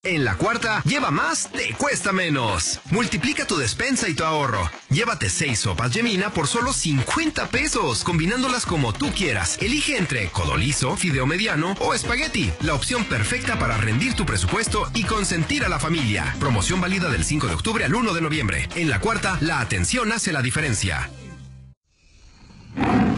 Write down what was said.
En La Cuarta, lleva más, te cuesta menos. Multiplica tu despensa y tu ahorro. Llévate 6 sopas Gemina por solo 50 pesos, combinándolas como tú quieras. Elige entre codolizo, fideo mediano o espagueti. La opción perfecta para rendir tu presupuesto y consentir a la familia. Promoción válida del 5 de octubre al 1 de noviembre. En La Cuarta, la atención hace la diferencia.